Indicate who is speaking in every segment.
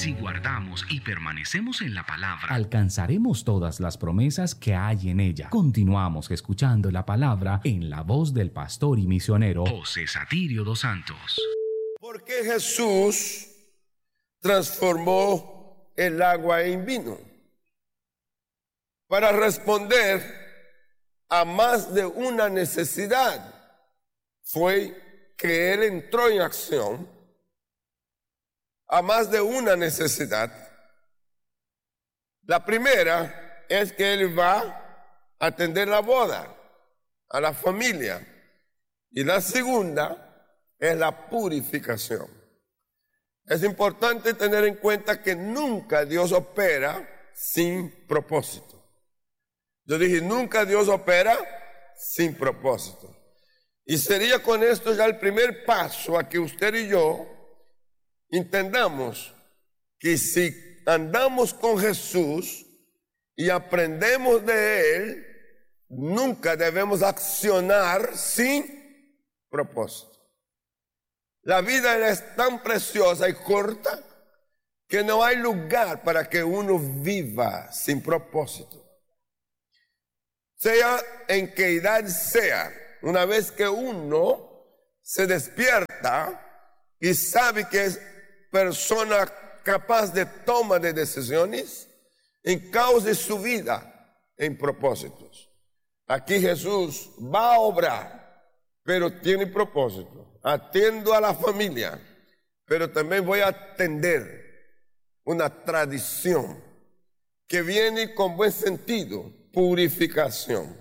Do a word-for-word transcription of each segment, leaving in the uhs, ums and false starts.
Speaker 1: Si guardamos y permanecemos en la palabra,
Speaker 2: alcanzaremos todas las promesas que hay en ella. Continuamos escuchando la palabra en la voz del pastor y misionero
Speaker 1: José Satirio dos Santos.
Speaker 3: ¿Por qué Jesús transformó el agua en vino? Para responder a más de una necesidad. Fue que Él entró en acción a más de una necesidad. La primera es que Él va a atender la boda, a la familia. Y la segunda es la purificación. Es importante tener en cuenta que nunca Dios opera sin propósito. Yo dije, nunca Dios opera sin propósito. Y sería con esto ya el primer paso a que usted y yo entendamos que si andamos con Jesús y aprendemos de Él, nunca debemos accionar sin propósito. La vida es tan preciosa y corta que no hay lugar para que uno viva sin propósito. Sea en qué edad sea, una vez que uno se despierta y sabe que es persona capaz de toma de decisiones, encauce su vida en propósitos. Aquí Jesús va a obrar, pero tiene propósito. Atiendo a la familia, pero también voy a atender una tradición que viene con buen sentido, purificación.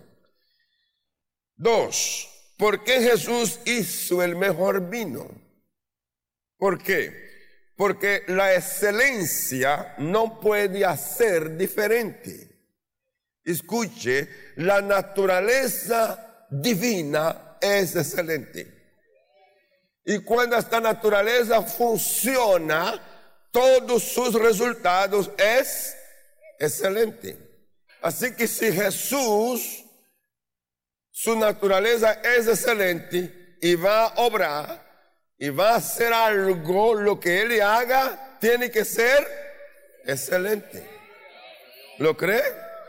Speaker 3: Dos, ¿por qué Jesús hizo el mejor vino? ¿Por qué? Porque la excelencia no puede hacer diferente. Escuche, la naturaleza divina es excelente. Y cuando esta naturaleza funciona, todos sus resultados es excelente. Así que si Jesús, su naturaleza es excelente y va a obrar y va a hacer algo, lo que Él haga tiene que ser excelente. ¿Lo cree?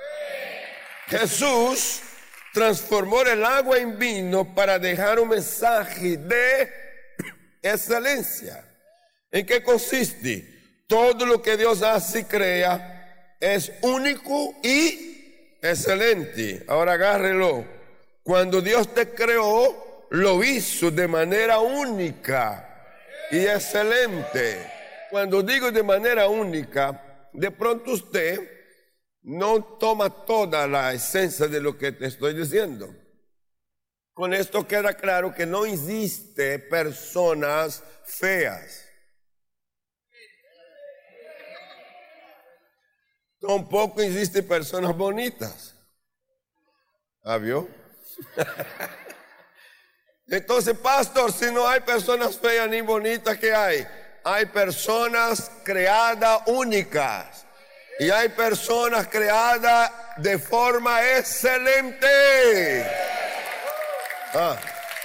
Speaker 3: Jesús transformó el agua en vino para dejar un mensaje de excelencia. ¿En qué consiste? Todo lo que Dios hace y crea es único y excelente. Ahora agárrelo. Cuando Dios te creó, lo hizo de manera única y excelente. Cuando digo de manera única, de pronto usted no toma toda la esencia de lo que te estoy diciendo. Con esto queda claro que no existe personas feas. Tampoco existen personas bonitas. ¿Ah, vio? Entonces, pastor, si no hay personas feas ni bonitas, ¿qué hay? Hay personas creadas únicas. Y hay personas creadas de forma excelente. Ah.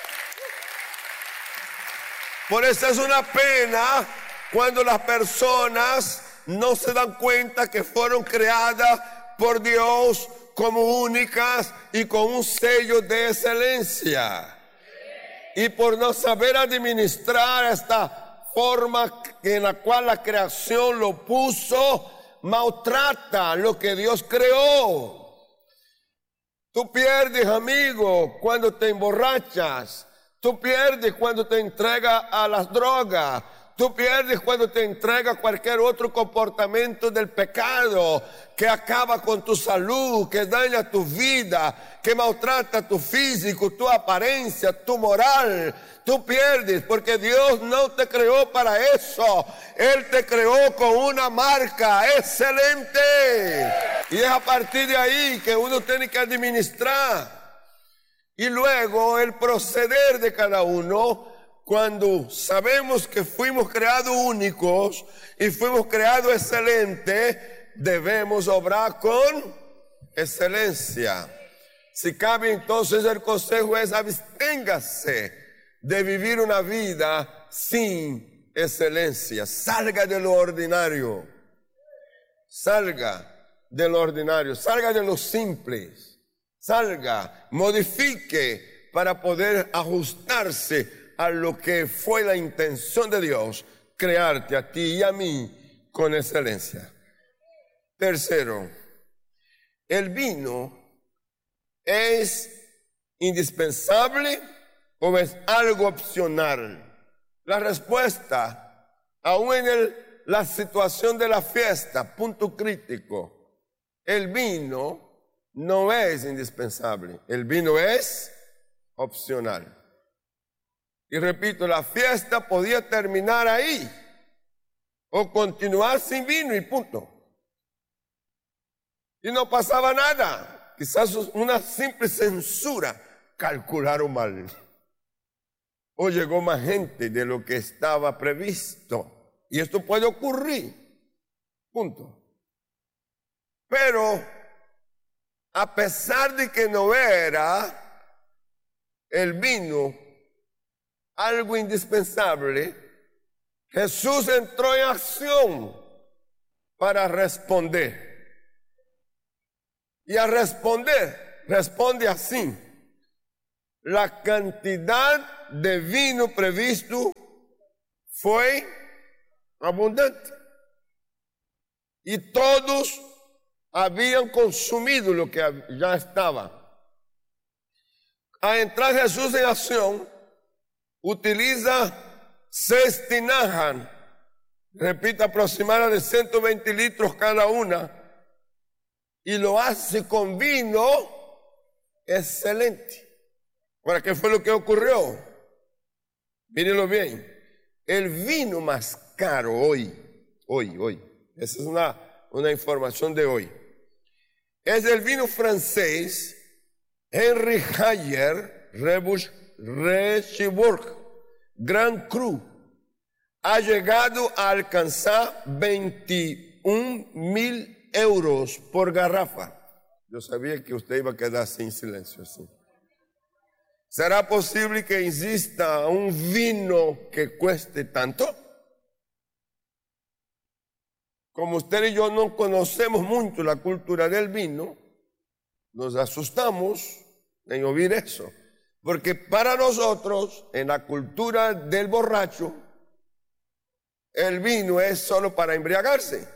Speaker 3: Por eso es una pena cuando las personas no se dan cuenta que fueron creadas por Dios como únicas y con un sello de excelencia. Y por no saber administrar esta forma en la cual la creación lo puso, maltrata lo que Dios creó. Tú pierdes, amigo, cuando te emborrachas. Tú pierdes cuando te entregas a las drogas. Tú pierdes cuando te entregas a cualquier otro comportamiento del pecado que acaba con tu salud, que daña tu vida, que maltrata tu físico, tu apariencia, tu moral. Tú pierdes porque Dios no te creó para eso. Él te creó con una marca excelente. Y es a partir de ahí que uno tiene que administrar. Y luego el proceder de cada uno. Cuando sabemos que fuimos creados únicos y fuimos creados excelentes, debemos obrar con excelencia. Si cabe, entonces el consejo es absténgase de vivir una vida sin excelencia. Salga de lo ordinario. Salga de lo ordinario. Salga de lo simple. Salga, modifique para poder ajustarse a lo que fue la intención de Dios, crearte a ti y a mí con excelencia. Tercero, ¿el vino es indispensable o es algo opcional? La respuesta, aún en el, la situación de la fiesta, punto crítico, el vino no es indispensable, el vino es opcional. Y repito, la fiesta podía terminar ahí o continuar sin vino y punto. Y no pasaba nada, quizás una simple censura, calcularon mal. O llegó más gente de lo que estaba previsto. Y esto puede ocurrir, punto. Pero a pesar de que no era el vino algo indispensable, Jesús entró en acción para responder. Y al responder, responde así: la cantidad de vino previsto fue abundante. Y todos habían consumido lo que ya estaba. Al entrar Jesús en acción, utiliza seis tinajas, repito, aproximadamente de ciento veinte litros cada una, y lo hace con vino excelente. Ahora, ¿qué fue lo que ocurrió? Mírenlo bien. El vino más caro hoy, hoy, hoy, esa es una, una información de hoy, es el vino francés Henry Hayer Rechibourg Grand Cru. Ha llegado a alcanzar veintiún mil euros por garrafa. Yo sabía que usted iba a quedar sin silencio así. ¿Será posible que exista un vino que cueste tanto? Como usted y yo no conocemos mucho la cultura del vino, nos asustamos en oír eso. Porque para nosotros, en la cultura del borracho, el vino es solo para embriagarse.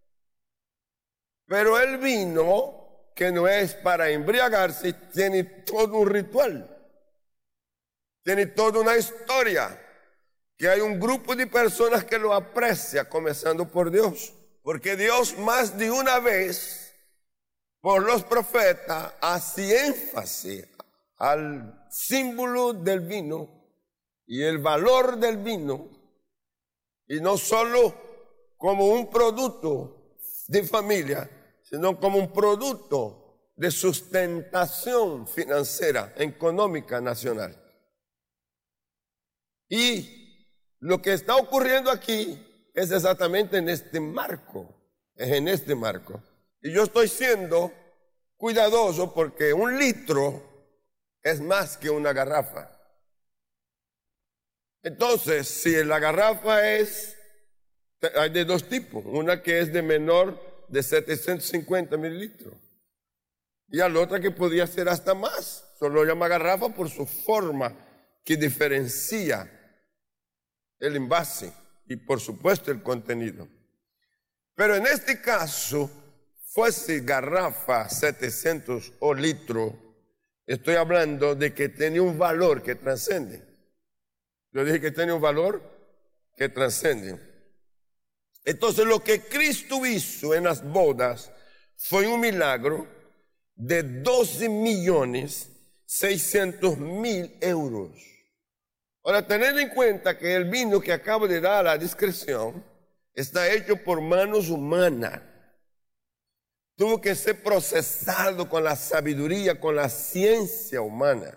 Speaker 3: Pero el vino, que no es para embriagarse, tiene todo un ritual. Tiene toda una historia, que hay un grupo de personas que lo aprecia, comenzando por Dios. Porque Dios más de una vez, por los profetas, hacía énfasis al símbolo del vino y el valor del vino, y no solo como un producto de familia, sino como un producto de sustentación financiera, económica, nacional. Y lo que está ocurriendo aquí es exactamente en este marco, es en este marco. Y yo estoy siendo cuidadoso porque un litro es más que una garrafa. Entonces, si la garrafa es, hay de dos tipos, una que es de menor de setecientos cincuenta mililitros y a la otra que podía ser hasta más. Solo lo llama garrafa por su forma que diferencia el envase y por supuesto el contenido. Pero en este caso, fuese garrafa setecientos o litro, estoy hablando de que tenía un valor que trascende. Yo dije que tenía un valor que trascende. Entonces lo que Cristo hizo en las bodas fue un milagro de doce millones seiscientos mil euros. Ahora, tened en cuenta que el vino que acabo de dar a la descripción está hecho por manos humanas. Tuvo que ser procesado con la sabiduría, con la ciencia humana.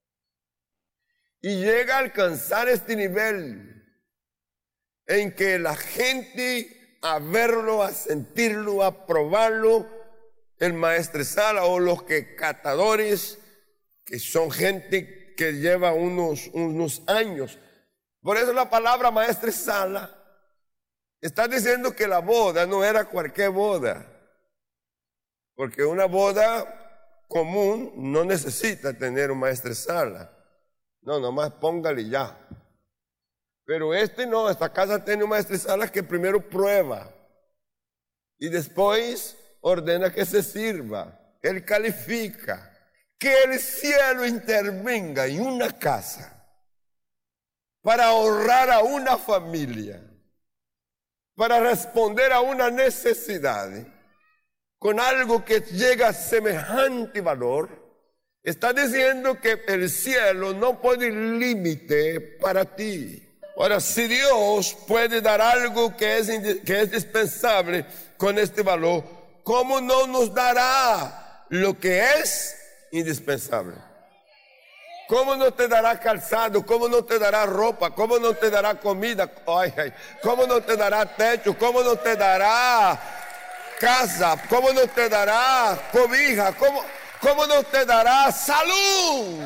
Speaker 3: Y llega a alcanzar este nivel en que la gente, a verlo, a sentirlo, a probarlo, el maestresala o los que catadores, que son gente que lleva unos, unos años Por eso la palabra maestresala está diciendo que la boda no era cualquier boda. Porque una boda común no necesita tener un maestresala. No, nomás póngale ya. Pero este no, esta casa tiene un maestresala que primero prueba y después ordena que se sirva. Él califica. Que el cielo intervenga en una casa para ahorrar a una familia, para responder a una necesidad, con algo que llega a semejante valor, está diciendo que el cielo no pone límite para ti. Ahora, si Dios puede dar algo que es, que es indispensable con este valor, ¿cómo no nos dará lo que es indispensable? ¿Cómo no te dará calzado? ¿Cómo no te dará ropa? ¿Cómo no te dará comida? Ay, ay. ¿Cómo no te dará techo? ¿Cómo no te dará casa? ¿Cómo no te dará cobija? ¿Cómo, cómo no te dará salud?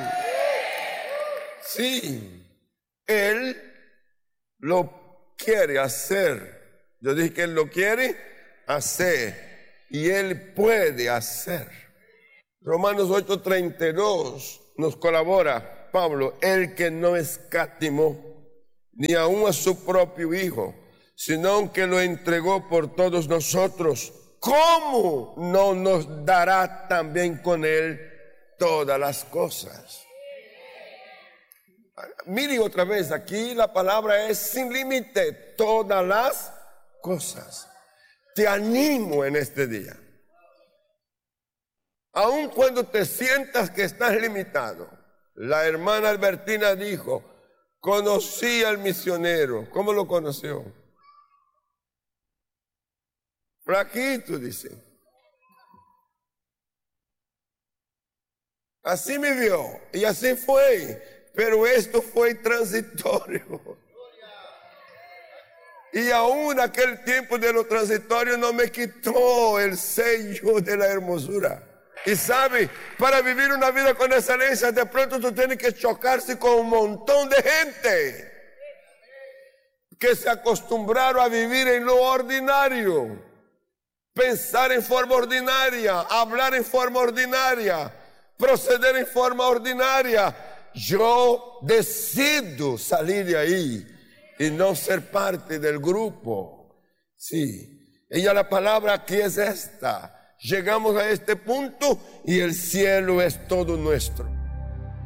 Speaker 3: Sí, Él lo quiere hacer. Yo dije que Él lo quiere hacer y Él puede hacer. Romanos ocho treinta y dos nos colabora Pablo, el que no escatimó ni aun a su propio Hijo, sino que lo entregó por todos nosotros. ¿Cómo no nos dará también con Él todas las cosas? Mire otra vez, aquí la palabra es sin límite, todas las cosas. Te animo en este día. Aun cuando te sientas que estás limitado, la hermana Albertina dijo, conocí al misionero. ¿Cómo lo conoció? Flaquito, dice. Así me vio y así fue. Pero esto fue transitorio. Y aún aquel tiempo de lo transitorio no me quitó el sello de la hermosura. Y sabe, para vivir una vida con excelencia, de pronto tú tienes que chocarse con un montón de gente que se acostumbraron a vivir en lo ordinario, pensar en forma ordinaria, hablar en forma ordinaria, proceder en forma ordinaria. Yo decido salir de ahí y no ser parte del grupo. Sí, ella la palabra aquí es esta. Llegamos a este punto y el cielo es todo nuestro.